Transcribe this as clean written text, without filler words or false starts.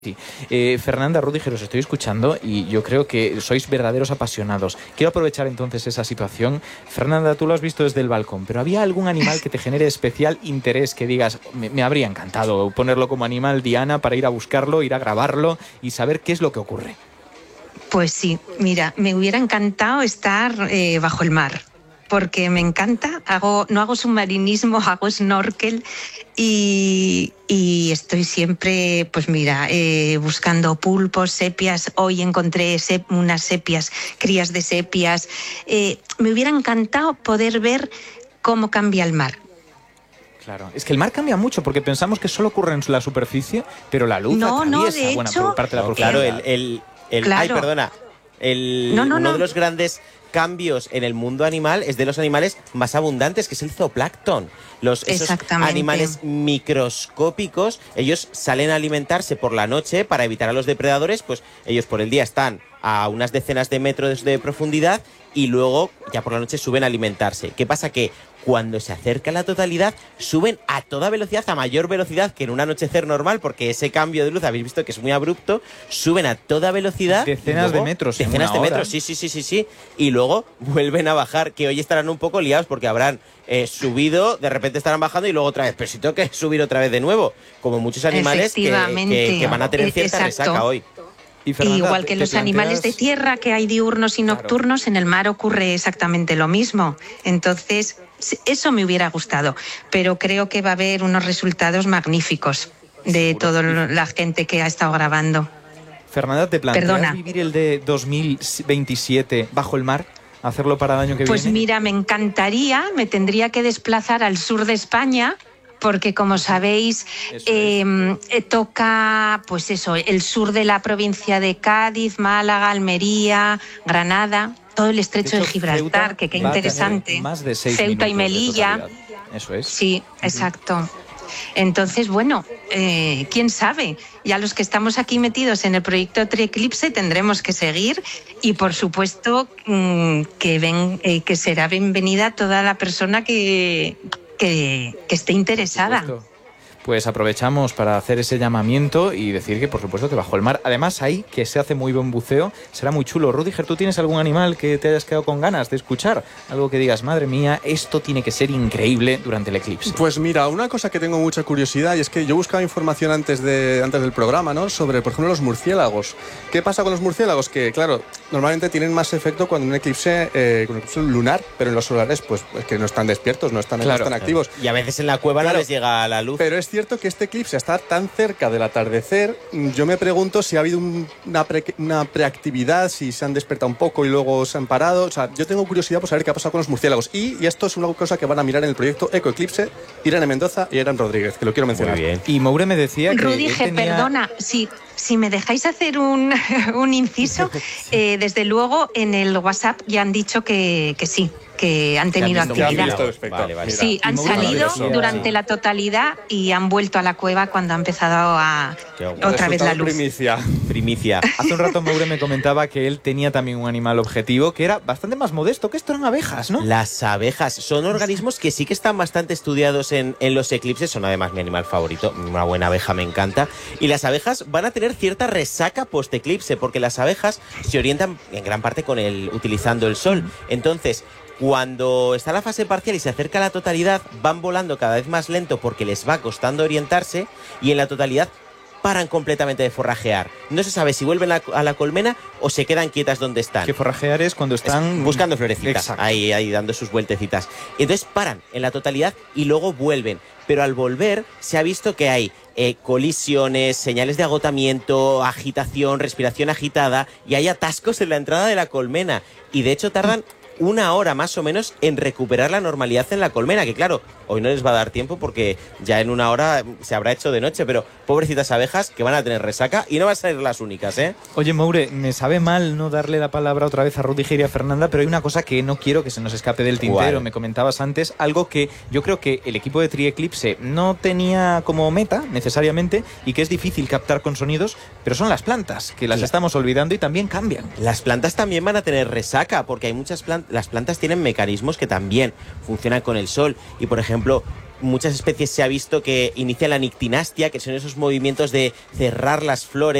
Sí. Fernanda, Rüdiger, os estoy escuchando y yo creo que sois verdaderos apasionados. Quiero aprovechar entonces esa situación. Fernanda, tú lo has visto desde el balcón, pero ¿había algún animal que te genere especial interés, que digas, me habría encantado ponerlo como animal diana para ir a buscarlo, ir a grabarlo y saber qué es lo que ocurre? Pues sí, mira, me hubiera encantado estar bajo el mar, porque me encanta. No hago submarinismo, hago snorkel y estoy siempre, pues mira, buscando pulpos, sepias. Hoy encontré unas sepias, crías de sepias. Me hubiera encantado poder ver cómo cambia el mar. Claro, es que el mar cambia mucho porque pensamos que solo ocurre en la superficie, pero la luz atraviesa buena parte de la profundidad. Claro, Claro. Ay, perdona. Uno de los grandes cambios en el mundo animal es de los animales más abundantes, que es el zooplancton. Esos animales microscópicos, ellos salen a alimentarse por la noche para evitar a los depredadores, pues ellos por el día están a unas decenas de metros de profundidad y luego ya por la noche suben a alimentarse. ¿Qué pasa? Que cuando se acerca la totalidad, suben a toda velocidad, a mayor velocidad que en un anochecer normal, porque ese cambio de luz, habéis visto que es muy abrupto, suben a toda velocidad. Decenas de metros. Decenas de metros, sí. Y luego vuelven a bajar, que hoy estarán un poco liados porque habrán subido, de repente estarán bajando y luego otra vez. Pero si tengo que subir otra vez de nuevo, como muchos animales que van a tener cierta resaca hoy. Y Fernanda, igual que los animales de tierra, que hay diurnos y nocturnos, en el mar ocurre exactamente lo mismo. Entonces, eso me hubiera gustado, pero creo que va a haber unos resultados magníficos de toda la gente que ha estado grabando. Fernanda, ¿te planteas vivir el de 2027 bajo el mar? ¿Hacerlo para el año que viene? Pues mira, me encantaría, me tendría que desplazar al sur de España, porque como sabéis, toca pues eso, el sur de la provincia de Cádiz, Málaga, Almería, Granada, todo el estrecho de Gibraltar, que qué interesante. Más de 6 Ceuta y Melilla. Eso es. Sí, exacto. Entonces, bueno, quién sabe, ya los que estamos aquí metidos en el proyecto Trieclipse tendremos que seguir y por supuesto que será bienvenida toda la persona que esté interesada. Pues aprovechamos para hacer ese llamamiento y decir que, por supuesto, que bajo el mar, además ahí, que se hace muy buen buceo, será muy chulo. Rüdiger, ¿tú tienes algún animal que te hayas quedado con ganas de escuchar? Algo que digas, madre mía, esto tiene que ser increíble durante el eclipse. Pues mira, una cosa que tengo mucha curiosidad y es que yo buscaba información antes del programa, ¿no? Sobre, por ejemplo, los murciélagos. ¿Qué pasa con los murciélagos? Que, claro, normalmente tienen más efecto cuando un eclipse lunar, pero en los solares, pues es que no están despiertos, no están activos. Y a veces en la cueva no les llega la luz. Pero es cierto que este eclipse está tan cerca del atardecer, yo me pregunto si ha habido una preactividad, si se han despertado un poco y luego se han parado. O sea, yo tengo curiosidad por saber qué ha pasado con los murciélagos. Y esto es una cosa que van a mirar en el proyecto Ecoeclipse, Irene Mendoza y Eran Rodríguez, que lo quiero mencionar. Muy bien. Y Moure me decía que Rüdiger, perdona, si me dejáis hacer un inciso, desde luego en el WhatsApp ya han dicho que sí, que han tenido actividad. Vale. Sí, han salido durante la totalidad y han vuelto a la cueva cuando ha empezado otra vez la luz. Primicia. Hace un rato Moure me comentaba que él tenía también un animal objetivo que era bastante más modesto, que esto eran abejas, ¿no? Las abejas son organismos que sí que están bastante estudiados en los eclipses, son además mi animal favorito, una buena abeja me encanta, y las abejas van a tener cierta resaca post-eclipse, porque las abejas se orientan en gran parte utilizando el sol. Entonces, cuando está la fase parcial y se acerca a la totalidad, van volando cada vez más lento porque les va costando orientarse, y en la totalidad paran completamente de forrajear. No se sabe si vuelven a la colmena o se quedan quietas donde están. Que forrajear es cuando están buscando florecitas, ahí dando sus vueltecitas. Entonces paran en la totalidad y luego vuelven. Pero al volver se ha visto que hay colisiones, señales de agotamiento, agitación, respiración agitada, y hay atascos en la entrada de la colmena. Y de hecho tardan 1 hora más o menos en recuperar la normalidad en la colmena, que claro, hoy no les va a dar tiempo porque ya en 1 hora se habrá hecho de noche, pero pobrecitas abejas que van a tener resaca y no van a ser las únicas, ¿eh? Oye, Moure, me sabe mal no darle la palabra otra vez a Rüdiger y a Fernanda, pero hay una cosa que no quiero que se nos escape del tintero. ¿Cuál? Me comentabas antes, algo que yo creo que el equipo de Trieclipse no tenía como meta necesariamente y que es difícil captar con sonidos, pero son las plantas, que las estamos olvidando y también cambian. Las plantas también van a tener resaca porque hay muchas plantas, las plantas tienen mecanismos que también funcionan con el sol y, por ejemplo, muchas especies se ha visto que inician la nictinastia, que son esos movimientos de cerrar las flores